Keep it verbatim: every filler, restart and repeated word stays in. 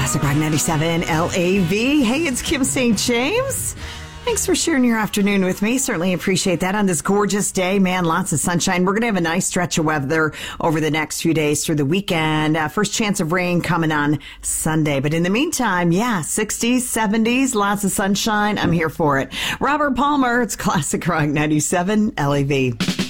Classic Rock ninety-seven L A V. Hey, it's Kim Saint James. Thanks for sharing your afternoon with me. Certainly appreciate that on this gorgeous day. Man, lots of sunshine. We're going to have a nice stretch of weather over the next few days through the weekend. Uh, first chance of rain coming on Sunday. But in the meantime, yeah, sixties, seventies, lots of sunshine. I'm here for it. Robert Palmer, it's Classic Rock ninety-seven L A V.